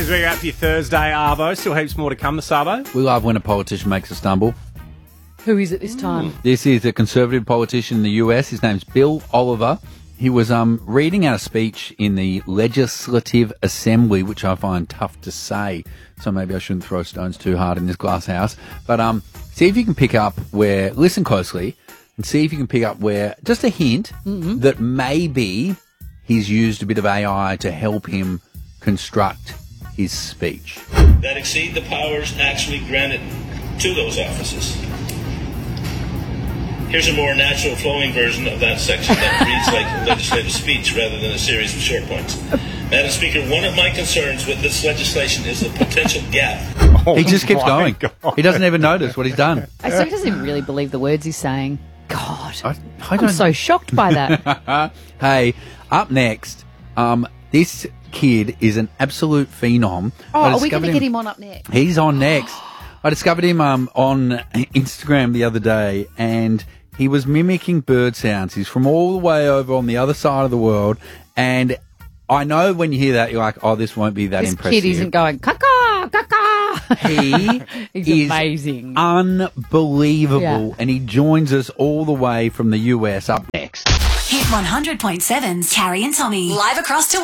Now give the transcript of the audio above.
As we go out for your Thursday, Arvo, still heaps more to come, the Sabo. We love when a politician makes a stumble. Who is it this time? This is a conservative politician in the US. His name's Bill Oliver. He was reading out a speech in the Legislative Assembly, which I find tough to say, so maybe I shouldn't throw stones too hard in this glass house. But see if you can pick up where, listen closely, and see if you can pick up where, just a hint that maybe he's used a bit of AI to help him construct his speech. That exceed the powers actually granted to those offices. Here's a more natural flowing version of that section that reads like a legislative speech rather than a series of short points. Madam Speaker, one of my concerns with this legislation is the potential gap. He just keeps going. God. He doesn't even notice what he's done. So he doesn't even really believe the words he's saying. God, I I'm don't- so shocked by that. Hey, up next, this kid is an absolute phenom. Oh, I are we discovered going to get him on up next? He's on next. I discovered him on Instagram the other day, and he was mimicking bird sounds. He's from all the way over on the other side of the world, and I know when you hear that, you're like, oh, this won't be that This impressive. kid isn't going, caca, caca. He He's is amazing. unbelievable, Yeah. and he joins us all the way from the US up next. Hit 100.7's Carrie and Tommy. Live across to